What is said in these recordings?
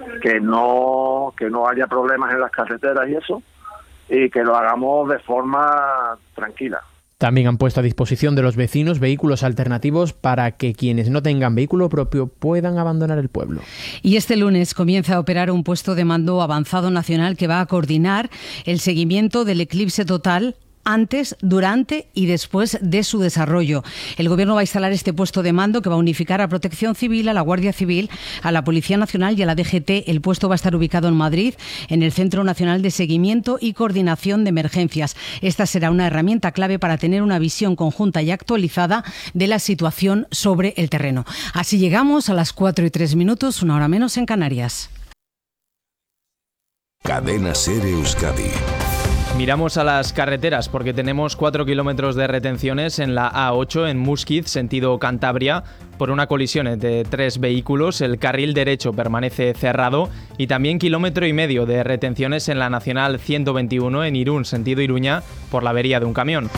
que no haya problemas en las carreteras y eso, y que lo hagamos de forma tranquila. También han puesto a disposición de los vecinos vehículos alternativos para que quienes no tengan vehículo propio puedan abandonar el pueblo. Y este lunes comienza a operar un puesto de mando avanzado nacional que va a coordinar el seguimiento del eclipse total antes, durante y después de su desarrollo. El Gobierno va a instalar este puesto de mando que va a unificar a Protección Civil, a la Guardia Civil, a la Policía Nacional y a la DGT. El puesto va a estar ubicado en Madrid, en el Centro Nacional de Seguimiento y Coordinación de Emergencias. Esta será una herramienta clave para tener una visión conjunta y actualizada de la situación sobre el terreno. Así llegamos a las 4:03, 1 hora menos en Canarias. Cadena SER Euskadi. Miramos a las carreteras porque tenemos 4 kilómetros de retenciones en la A8 en Muskiz, sentido Cantabria, por una colisión de 3 vehículos. El carril derecho permanece cerrado y también 1,5 kilómetros de retenciones en la Nacional 121 en Irún, sentido Iruña, por la avería de un camión.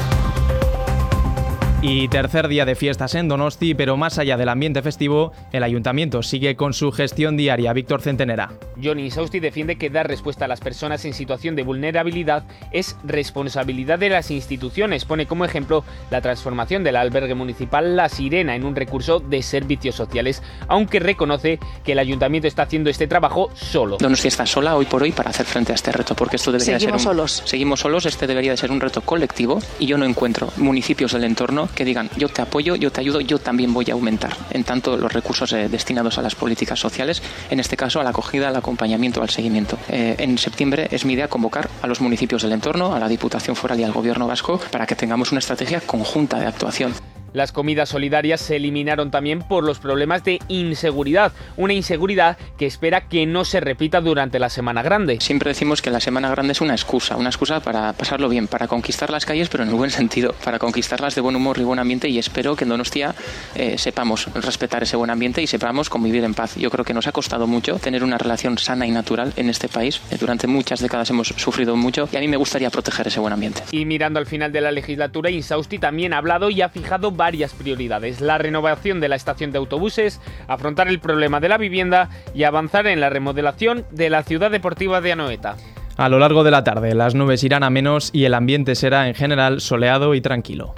Y tercer día de fiestas en Donosti, pero más allá del ambiente festivo, el ayuntamiento sigue con su gestión diaria. Víctor Centenera. Jon Insausti defiende que dar respuesta a las personas en situación de vulnerabilidad es responsabilidad de las instituciones. Pone como ejemplo la transformación del albergue municipal La Sirena en un recurso de servicios sociales, aunque reconoce que el ayuntamiento está haciendo este trabajo solo. Donosti está sola hoy por hoy para hacer frente a este reto, porque esto debería Seguimos solos, este debería de ser un reto colectivo y yo no encuentro municipios del entorno que digan yo te apoyo, yo te ayudo, yo también voy a aumentar en tanto los recursos destinados a las políticas sociales, en este caso a la acogida, al acompañamiento, al seguimiento. En septiembre es mi idea convocar a los municipios del entorno, a la Diputación Foral y al Gobierno vasco para que tengamos una estrategia conjunta de actuación. Las comidas solidarias se eliminaron también por los problemas de inseguridad, una inseguridad que espera que no se repita durante la Semana Grande. Siempre decimos que la Semana Grande es una excusa para pasarlo bien, para conquistar las calles, pero en el buen sentido, para conquistarlas de buen humor y buen ambiente, y espero que en Donostia sepamos respetar ese buen ambiente y sepamos convivir en paz. Yo creo que nos ha costado mucho tener una relación sana y natural en este país. Durante muchas décadas hemos sufrido mucho y a mí me gustaría proteger ese buen ambiente. Y mirando al final de la legislatura, Insausti también ha hablado y ha fijado varias prioridades: la renovación de la estación de autobuses, afrontar el problema de la vivienda y avanzar en la remodelación de la ciudad deportiva de Anoeta. A lo largo de la tarde, las nubes irán a menos y el ambiente será en general soleado y tranquilo.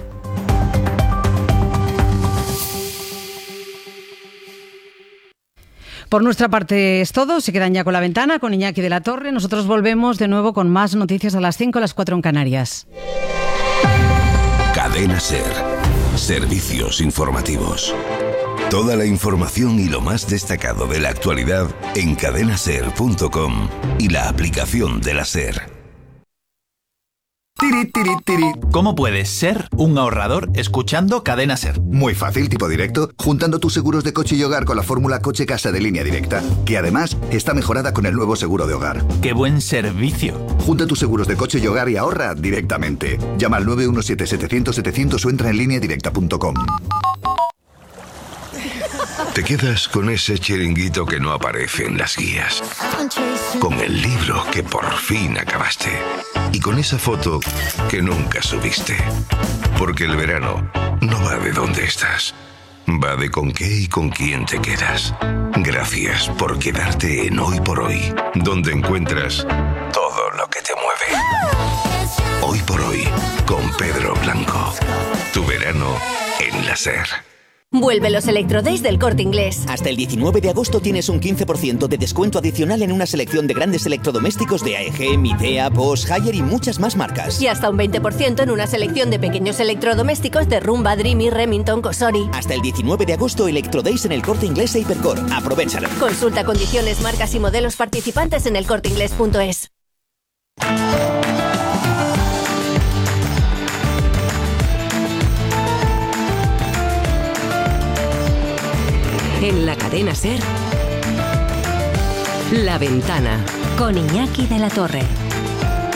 Por nuestra parte es todo. Se quedan ya con La Ventana, con Iñaki de la Torre. Nosotros volvemos de nuevo con más noticias a las 5, a las 4 en Canarias. Cadena SER. Servicios informativos. Toda la información y lo más destacado de la actualidad en cadenaser.com y la aplicación de la SER. Tiri, tiri, tiri. ¿Cómo puedes ser un ahorrador escuchando Cadena SER? Muy fácil, tipo directo, juntando tus seguros de coche y hogar con la fórmula coche-casa de Línea Directa, que además está mejorada con el nuevo seguro de hogar. ¡Qué buen servicio! Junta tus seguros de coche y hogar y ahorra directamente. Llama al 917-700-700 o entra en lineadirecta.com. Te quedas con ese chiringuito que no aparece en las guías, con el libro que por fin acabaste y con esa foto que nunca subiste. Porque el verano no va de dónde estás, va de con qué y con quién te quedas. Gracias por quedarte en Hoy por Hoy, donde encuentras todo lo que te mueve. Hoy por Hoy, con Pedro Blanco. Tu verano en la SER. Vuelve los Electrodays del Corte Inglés. Hasta el 19 de agosto tienes un 15% de descuento adicional en una selección de grandes electrodomésticos de AEG, Midea, Bosch, Haier y muchas más marcas. Y hasta un 20% en una selección de pequeños electrodomésticos de Rumba, Dreamy, Remington, Cosori. Hasta el 19 de agosto, Electrodays en el Corte Inglés e Hipercor. Aprovechalo. Consulta condiciones, marcas y modelos participantes en elcorteinglés.es. En la cadena SER, La Ventana, con Iñaki de la Torre.